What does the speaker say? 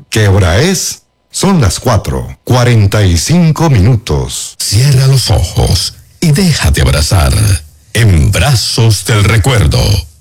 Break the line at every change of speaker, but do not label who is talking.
¿Qué hora es? Son las 4:45.
Cierra los ojos y déjate abrazar en brazos del recuerdo.